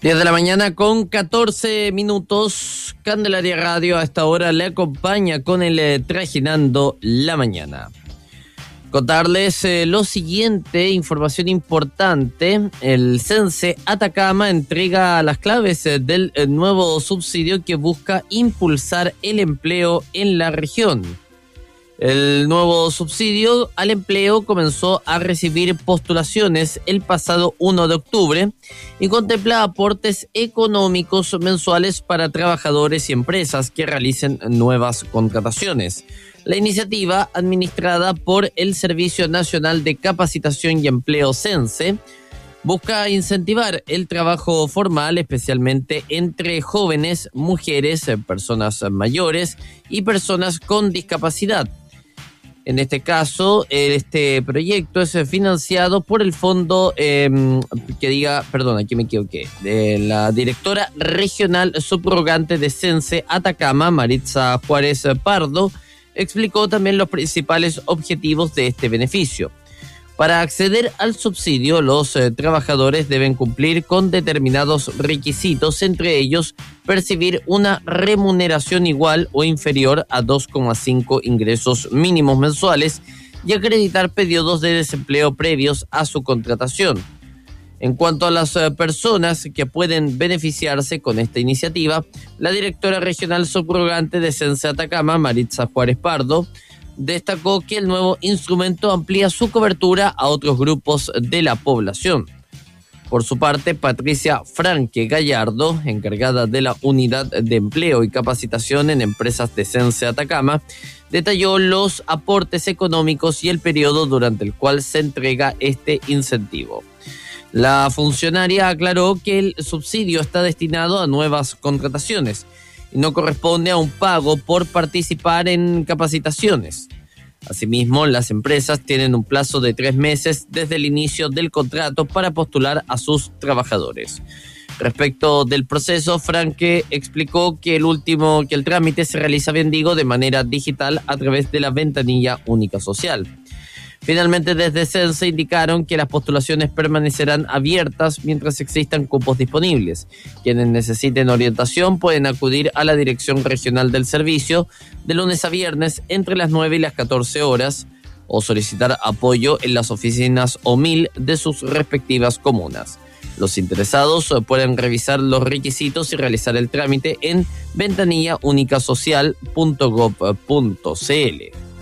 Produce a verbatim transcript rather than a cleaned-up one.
diez de la mañana con catorce minutos. Candelaria Radio a esta hora le acompaña con el eh, Trajinando la Mañana. Contarles eh, lo siguiente, información importante. El Sense Atacama entrega las claves eh, del eh, nuevo subsidio que busca impulsar el empleo en la región. El nuevo subsidio al empleo comenzó a recibir postulaciones el pasado primero de octubre y contempla aportes económicos mensuales para trabajadores y empresas que realicen nuevas contrataciones. La iniciativa, administrada por el Servicio Nacional de Capacitación y Empleo Sense, busca incentivar el trabajo formal, especialmente entre jóvenes, mujeres, personas mayores y personas con discapacidad. En este caso, este proyecto es financiado por el fondo, eh, que diga, perdón, aquí me equivoqué, de la directora regional subrogante de Sense Atacama, Maritza Juárez Pardo, explicó también los principales objetivos de este beneficio. Para acceder al subsidio, los eh, trabajadores deben cumplir con determinados requisitos, entre ellos percibir una remuneración igual o inferior a dos coma cinco ingresos mínimos mensuales y acreditar periodos de desempleo previos a su contratación. En cuanto a las eh, personas que pueden beneficiarse con esta iniciativa, la directora regional subrogante de Sense Atacama, Maritza Juárez Pardo, destacó que el nuevo instrumento amplía su cobertura a otros grupos de la población. Por su parte, Patricia Franque Gallardo, encargada de la Unidad de Empleo y Capacitación en Empresas de Sense Atacama, detalló los aportes económicos y el periodo durante el cual se entrega este incentivo. La funcionaria aclaró que el subsidio está destinado a nuevas contrataciones y no corresponde a un pago por participar en capacitaciones. Asimismo, las empresas tienen un plazo de tres meses desde el inicio del contrato para postular a sus trabajadores. Respecto del proceso, Franque explicó que el último, que el trámite se realiza, bien digo, de manera digital a través de la ventanilla única social. Finalmente, desde Sense indicaron que las postulaciones permanecerán abiertas mientras existan cupos disponibles. Quienes necesiten orientación pueden acudir a la Dirección Regional del Servicio de lunes a viernes entre las nueve y las catorce horas o solicitar apoyo en las oficinas O M I L de sus respectivas comunas. Los interesados pueden revisar los requisitos y realizar el trámite en ventanilla única social punto gob punto c l.